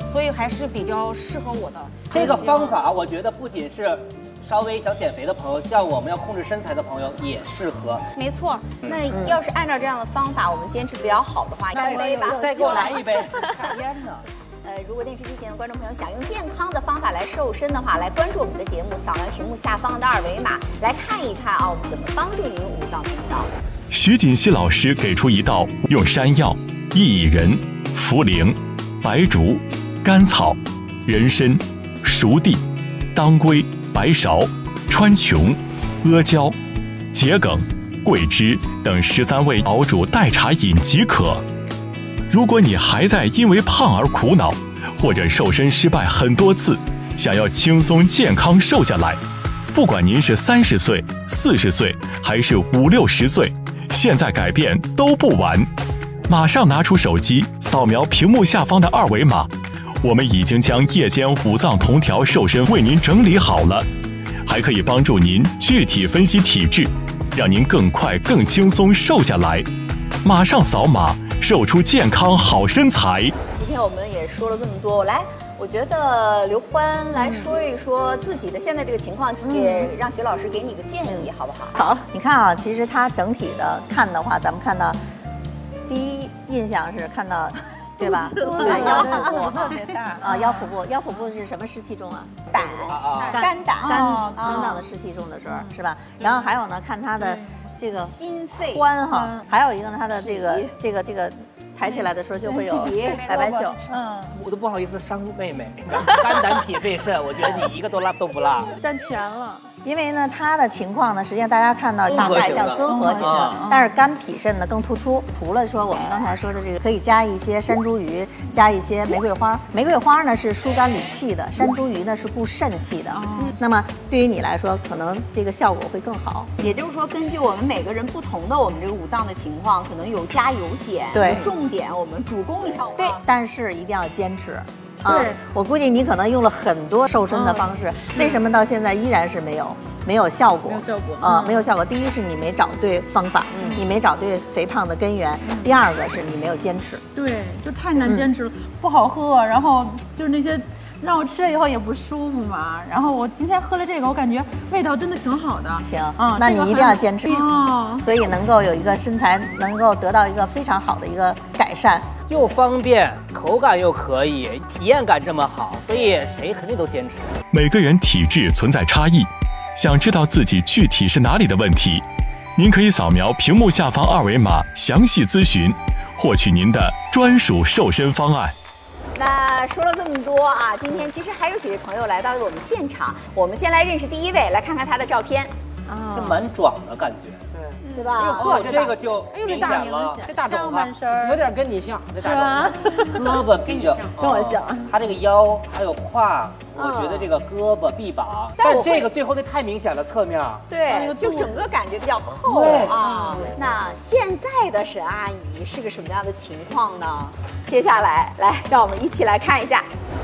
所以还是比较适合我的。 这个方法，我觉得不仅是稍微想减肥的朋友，像我们要控制身材的朋友也适合。 没错。 那要是按照这样的方法，我们坚持比较好的话，干杯吧！ 再给我来一杯。天哪！ 如果电视机前的观众朋友想用健康的方法来瘦身的话，来关注我们的节目，扫描屏幕下方的二维码，来看一看啊，我们怎么帮助您五脏通道。 徐锦熙老师给出一道用山药、薏仁、茯苓、白术、甘草、人参、熟地、当归、白芍、川穹、阿胶、桔梗、桂枝等13味熬煮代茶饮即可。如果你还在因为胖而苦恼，或者瘦身失败很多次，想要轻松健康瘦下来，不管您是30岁、40岁还是50、60岁，现在改变都不晚。马上拿出手机，扫描屏幕下方的二维码，我们已经将夜间五脏同调瘦身为您整理好了，还可以帮助您具体分析体质，让您更快更轻松瘦下来。马上扫码，瘦出健康好身材。 今天我们也说了这么多，我觉得刘欢来说一说自己的现在这个情况，也让徐老师给你个建议，好不好？ 好，你看啊，其实他整体的看的话，咱们看到第一印象是看到，对吧？对，腰腹部特别大啊，腰腹部是什么湿气重啊？ 胆、肝胆的湿气重的时候是吧？然后还有呢，看他的这个心肺髋哈，还有一个呢，他的这个抬起来的时候就会有白白袖。 我都不好意思伤妹妹，肝胆脾肺肾，我觉得你一个都不落。 占全了。因为呢，他的情况呢，实际上大家看到大概像综合型的，但是肝脾肾呢更突出。除了说我们刚才说的这个，可以加一些山茱萸，加一些玫瑰花。玫瑰花呢是疏肝理气的，山茱萸呢是固肾气的。那么对于你来说，可能这个效果会更好。 也就是说，根据我们每个人不同的我们这个五脏的情况，可能有加有减。 对， 重点我们主攻一下。 对，但是一定要坚持。对，我估计你可能用了很多瘦身的方式，为什么到现在依然是没有效果？没有效果。第一是你没找对方法，你没找对肥胖的根源；第二个是你没有坚持。 对，就太难坚持了，不好喝，然后就是那些让我吃了以后也不舒服嘛。然后我今天喝了这个，我感觉味道真的挺好的。 行，那你一定要坚持所以能够有一个身材，能够得到一个非常好的一个改善。 又方便，口感又可以，体验感这么好，所以谁肯定都坚持。 每个人体质存在差异，想知道自己具体是哪里的问题，您可以扫描屏幕下方二维码详细咨询，获取您的专属瘦身方案。 那说了这么多啊，今天其实还有几位朋友来到了我们现场，我们先来认识第一位，来看看他的照片。 是蛮壮的感觉。 是吧？ 这个就明显了， 这大肿子有点跟你像，这大肿子， 胳膊比较跟我像。 他这个腰还有胯，我觉得这个胳膊臂膀，但这个最后那太明显了，侧面。 对，就整个感觉比较厚啊。那现在的沈阿姨是个什么样的情况呢？接下来，让我们一起来看一下。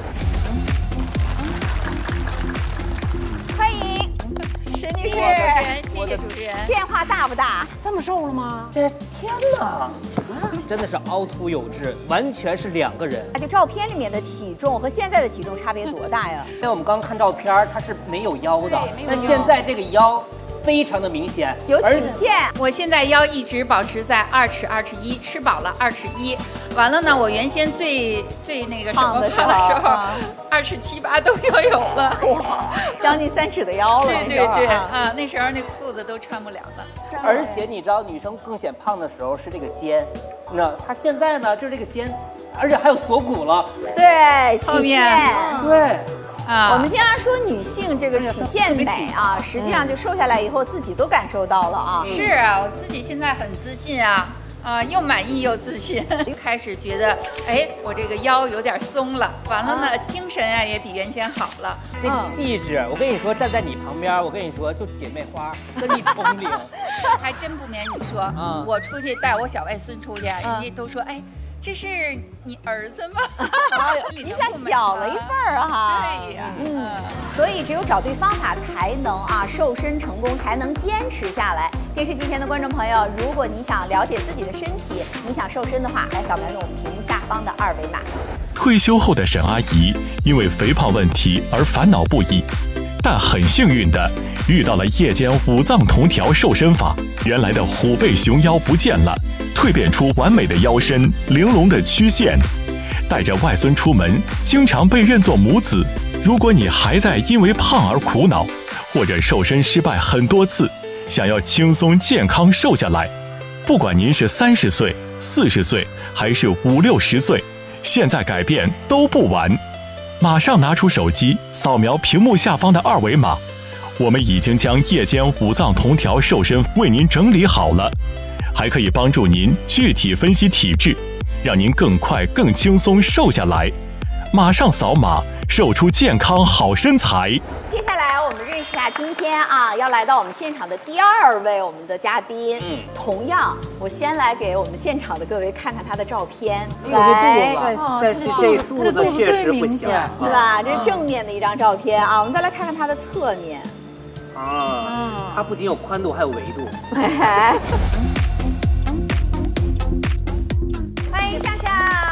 欢迎沈女士， 谢谢主持人。 变化大不大？ 这么瘦了吗？ 这天哪，真的是凹凸有致，完全是两个人。 就照片里面的体重和现在的体重差别多大呀？ 因为我们刚看照片，它是没有腰的，但现在这个腰非常的明显， 有曲线。 我现在腰一直保持在20、21，吃饱了21。完了呢，我原先最那个胖的时候 27、8都有了， 哇，将近3尺的腰了。 对啊，那时候那裤子都穿不了了。 而且你知道，女生更显胖的时候是这个肩，那她现在呢就是这个肩，而且还有锁骨了。 对，曲线。 对。 我们经常说女性这个曲线美啊，实际上就瘦下来以后自己都感受到了啊。 是啊，我自己现在很自信啊。又满意又自信，开始觉得，哎，我这个腰有点松了，完了呢，精神啊也比原先好了。 这气质，我跟你说，站在你旁边，我跟你说，就姐妹花，跟你同龄。 还真不瞒你说，我出去带我小外孙出去，人家都说，哎，这是你儿子吗？ 一下小了一份儿哈。 对呀， 所以只有找对方法才能瘦身成功，才能坚持下来。电视机前的观众朋友，如果你想了解自己的身体，你想瘦身的话，来扫描用屏幕下方的2维码。 退休后的沈阿姨因为肥胖问题而烦恼不已，但很幸运的遇到了夜间五脏同调瘦身法，原来的虎背熊腰不见了，蜕变出完美的腰身、玲珑的曲线。带着外孙出门，经常被认作母子。如果你还在因为胖而苦恼，或者瘦身失败很多次，想要轻松健康瘦下来，不管您是30岁、40岁还是50、60岁，现在改变都不晚。马上拿出手机，扫描屏幕下方的2维码，我们已经将夜间五脏同调瘦身为您整理好了，还可以帮助您具体分析体质，让您更快更轻松瘦下来。马上扫码，瘦出健康好身材。 接下来我们认识一下今天要来到我们现场的第2位我们的嘉宾。同样，我先来给我们现场的各位看看他的照片。 来，但是这肚子确实不小， 对吧？这是正面的一张照片啊。我们再来看看他的侧面。 它不仅有宽度，还有维度。 欢迎上上。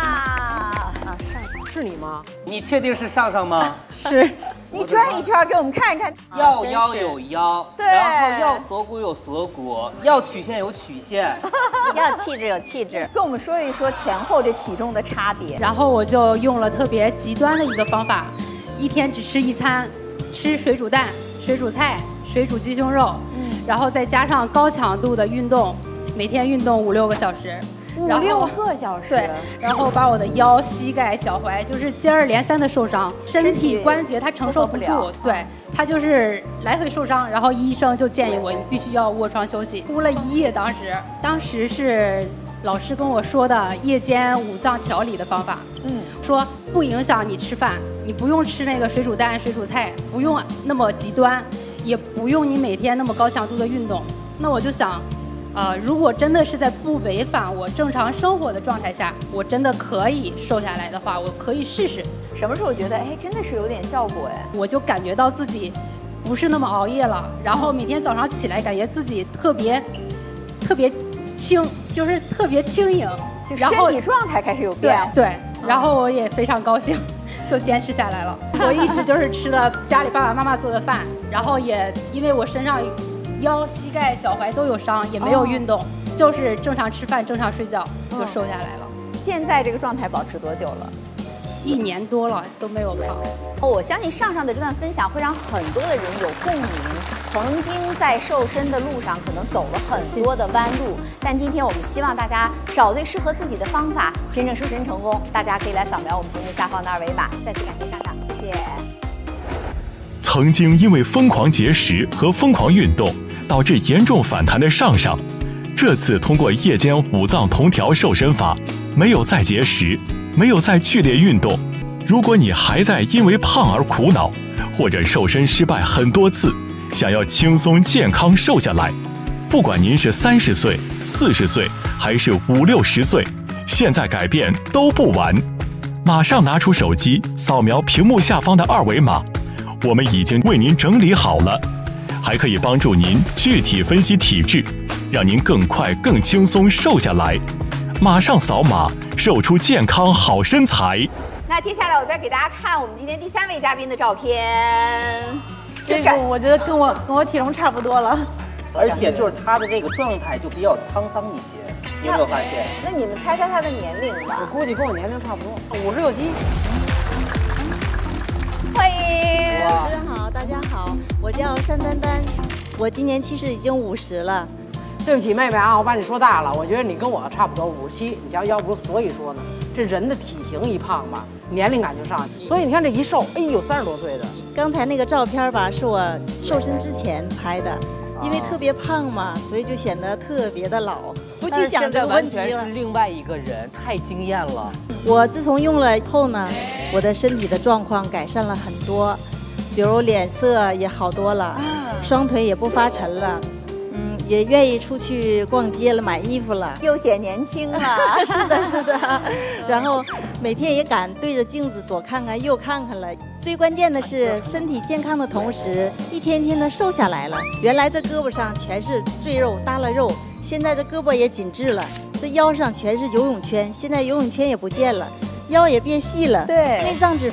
是你吗？ 你确定是上上吗？ 是。你转一圈给我们看一看。 要腰有腰， 对， 然后要锁骨有锁骨，要曲线有曲线， 要气质有气质。 跟我们说一说前后这体重的差别。 然后我就用了特别极端的一个方法，一天只吃1餐，吃水煮蛋、水煮菜、水煮鸡胸肉，然后再加上高强度的运动，每天运动5、6个小时。 5、6个小时， 对，然后把我的腰、膝盖、脚踝就是接二连三的受伤，身体关节它承受不住，对，它就是来回受伤。然后医生就建议我，你必须要卧床休息，哭了1夜。当时是老师跟我说的夜间五脏调理的方法，说不影响你吃饭，你不用吃那个水煮蛋、水煮菜，不用那么极端，也不用你每天那么高强度的运动。那我就想。如果真的是在不违反我正常生活的状态下，我真的可以瘦下来的话，我可以试试。 什么时候觉得真的是有点效果我就感觉到自己不是那么熬夜了，然后每天早上起来感觉自己特别轻，就是特别轻盈， 就身体状态开始有变。 对，然后我也非常高兴。就坚持下来了。我一直就是吃了家里爸爸妈妈做的饭，然后也因为我身上腰、膝盖、脚踝都有伤，也没有运动，就是正常吃饭、正常睡觉就瘦下来了。 现在这个状态保持多久了 ？1年多了都没有胖。 我相信上上的这段分享会让很多的人有共鸣。曾经在瘦身的路上可能走了很多的弯路，但今天我们希望大家找对适合自己的方法，真正瘦身成功。大家可以来扫描我们屏幕下方的2维码。再次感谢上上，谢谢。 曾经因为疯狂节食和疯狂运动导致严重反弹的上上，这次通过夜间五脏同调瘦身法，没有再节食，没有再剧烈运动。如果你还在因为胖而苦恼，或者瘦身失败很多次，想要轻松健康瘦下来，不管您是30岁、40岁还是50、60岁，现在改变都不晚。马上拿出手机，扫描屏幕下方的2维码，我们已经为您整理好了，还可以帮助您具体分析体质，让您更快更轻松瘦下来。马上扫码，瘦出健康好身材。 那接下来我再给大家看我们今天第3位嘉宾的照片。 这个我觉得跟我体重差不多了， 而且就是他的这个状态就比较沧桑一些，你有没有发现？ 那你们猜猜他的年龄吧？ 我估计跟我年龄差不多，56、7。 欢迎， 主持人好，大家好，我叫单丹丹，我今年其实已经50了。 对不起，妹妹啊，我把你说大了，我觉得你跟我差不多57，你瞧，要不所以说呢，这人的体型一胖吧，年龄感就上去，所以你看这一瘦，哎呦，30多岁的。 刚才那个照片吧，是我瘦身之前拍的，因为特别胖嘛，所以就显得特别的老，不去想这个问题了。 完全是另外一个人，太惊艳了。 我自从用了以后呢，我的身体的状况改善了很多，比如脸色也好多了，双腿也不发沉了。也愿意出去逛街了，买衣服了， 又显年轻了。 是的，是的。然后每天也敢对着镜子左看看右看看了。最关键的是身体健康的同时，一天天的瘦下来了。原来这胳膊上全是赘肉耷拉肉，现在这胳膊也紧致了。这腰上全是游泳圈，现在游泳圈也不见了。 腰也变细了， 对， 内脏脂